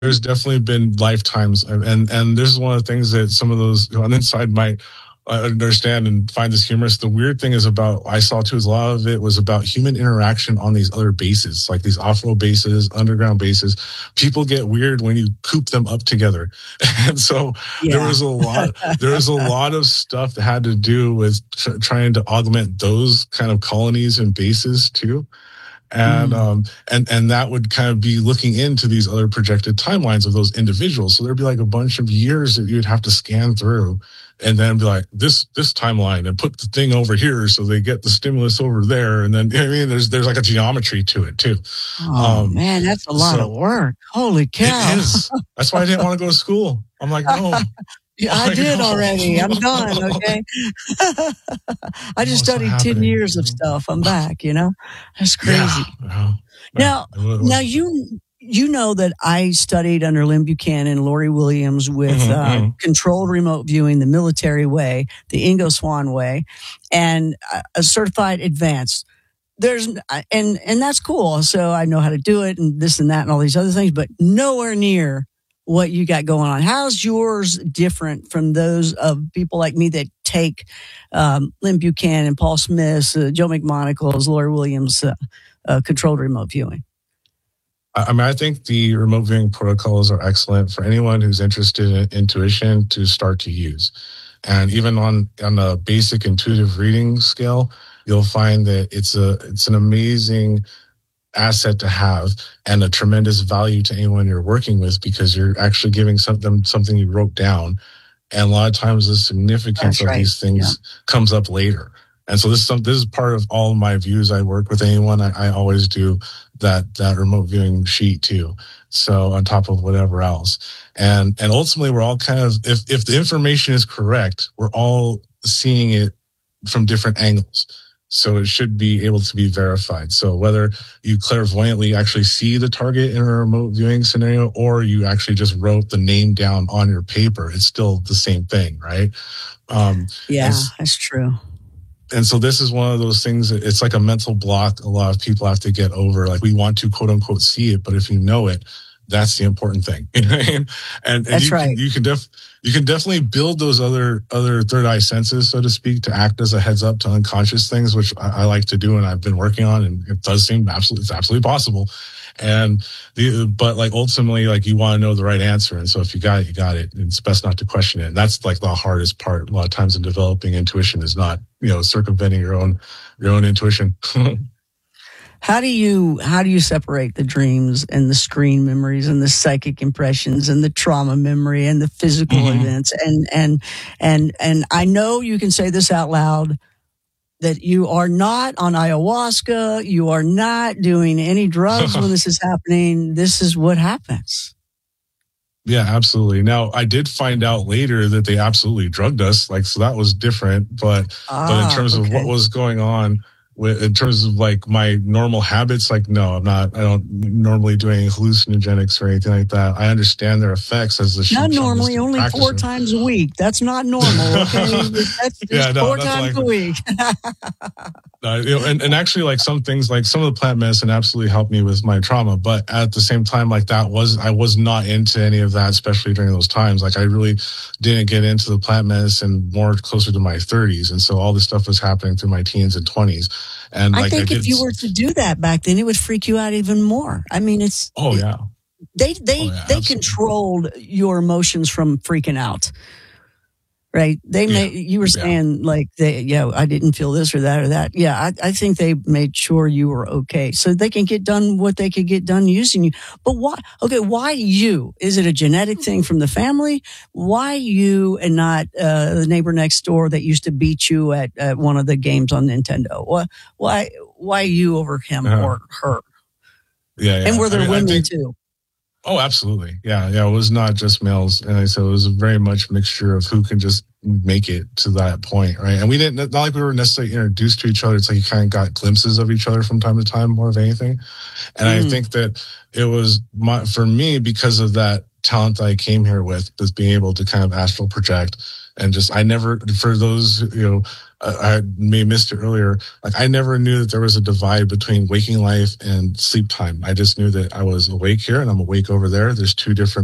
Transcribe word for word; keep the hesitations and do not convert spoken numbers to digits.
there's definitely been lifetimes, and and, and this is one of the things that some of those on the inside might uh, understand and find this humorous. The weird thing is about I saw too is a lot of it was about human interaction on these other bases, like these off-road bases, underground bases. People get weird when you coop them up together, and so Yeah. there was a lot. There was a lot of stuff that had to do with tr- trying to augment those kind of colonies and bases too. And Mm. um and and that would kind of be looking into these other projected timelines of those individuals. So there'd be like a bunch of years that you'd have to scan through, and then be like this this timeline and put the thing over here so they get the stimulus over there, and then you know what I mean there's there's like a geometry to it too. Oh Um, man, that's a lot so of work. Holy cow. it is. That's why I didn't want to go to school. I'm like, no. Yeah, I Like, did no. already. I'm done. Okay. I just What's studied ten happening, years you of know? stuff. I'm back, you know, that's crazy. Yeah. yeah. Now, It was- now you, you know that I studied under Lynn Buchanan, Lori Williams with Mhm, uh, mhm. controlled remote viewing, the military way, the Ingo Swann way, and a- a certified advanced. There's and and that's cool. So I know how to do it and this and that and all these other things, but nowhere near what you got going on. How's yours different from those of people like me that take um, Lynn Buchanan, Paul Smith, uh, Joe McMonagle's, Lori Williams, uh, uh, controlled remote viewing? I I mean, I think the remote viewing protocols are excellent for anyone who's interested in intuition to start to use. And even on on a basic intuitive reading scale, you'll find that it's a it's an amazing asset to have and a tremendous value to anyone you're working with, because you're actually giving some, them something you wrote down. And a lot of times the significance That's of right. these things comes up later. And so this is some, this is part of all of my views. I work with anyone. I, I always do that, that remote viewing sheet too. So on top of whatever else. And, and ultimately we're all kind of, if, if the information is correct, we're all seeing it from different angles. So it should be able to be verified. So whether you clairvoyantly actually see the target in a remote viewing scenario, or you actually just wrote the name down on your paper, it's still the same thing, right? Um, Yeah, and, that's true. and so this is one of those things that it's like a mental block a lot of people have to get over. Like we want to quote unquote see it, but if you know it, that's the important thing. You know what I mean? And, and That's you, right. can, you can def, you can definitely build those other other third eye senses, so to speak, to act as a heads up to unconscious things, which I, I like to do and I've been working on, and it does seem absolutely it's absolutely possible. And the but like ultimately, like you want to know the right answer, and so if you got it, you got it. And it's best not to question it. And that's like the hardest part. A lot of times in developing intuition is not you know circumventing your own your own intuition. How do you how do you separate the dreams and the screen memories and the psychic impressions and the trauma memory and the physical Mhm. events? And and and and I know you can say this out loud, that you are not on ayahuasca, you are not doing any drugs when this is happening. This is what happens. Yeah, absolutely. Now, I did find out later that they absolutely drugged us, like so that was different. But but in Ah, terms of okay. what was going on, with, in terms of like my normal habits, like no, I'm not. I don't normally do any hallucinogenics or anything like that. I understand their effects as the Not shaman normally, mystic only four practitioner. times a week. That's not normal, okay? That's just Yeah, no, four that's times like- a week. Uh, you know, and, and actually, like some things, like some of the plant medicine absolutely helped me with my trauma. But at the same time, like that was, I was not into any of that, especially during those times. Like I really didn't get into the plant medicine more closer to my thirties. And so all this stuff was happening through my teens and twenties. And I like, think I if did, you were to do that back then, it would freak you out even more. I mean, it's oh yeah. they they Oh, yeah, they absolutely. controlled your emotions from freaking out, right? They Yeah, made you were yeah. saying like they yeah I didn't feel this or that or that. Yeah, I, I think they made sure you were okay, so they can get done what they could get done using you. But why? Okay, why you? Is it a genetic thing from the family? Why you and not uh, the neighbor next door that used to beat you at, at one of the games on Nintendo? Why why why you over him Uh-huh. or her? Yeah, yeah. And were there I mean, I women think- too? Oh, absolutely. Yeah, yeah. It was not just males, and I said it was very much a mixture of who can just make it to that point, right? And we didn't not like we were necessarily introduced to each other. It's like you kind of got glimpses of each other from time to time, more of anything. And I Mm. think that it was my, for me because of that talent that I came here with, was being able to kind of astral project and just I never for those you know uh, I may have missed it earlier. Like I never knew that there was a divide between waking life and sleep time. I just knew that I was awake here and I'm awake over there. There's two different